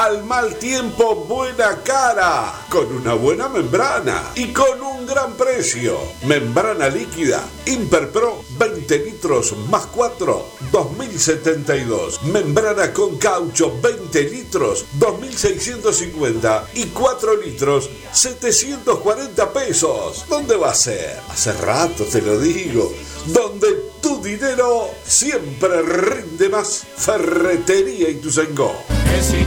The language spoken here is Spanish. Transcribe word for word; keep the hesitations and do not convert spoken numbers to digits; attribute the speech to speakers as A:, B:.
A: Al mal tiempo, buena cara. Con una buena membrana y con un gran precio. Membrana líquida Imperpro veinte litros más cuatro, dos mil setenta y dos. Membrana con caucho veinte litros, dos mil seiscientos cincuenta. Y cuatro litros, setecientos cuarenta pesos. ¿Dónde va a ser? Hace rato te lo digo. Donde tu dinero siempre rinde más. Ferretería Ituzaingó.
B: Que si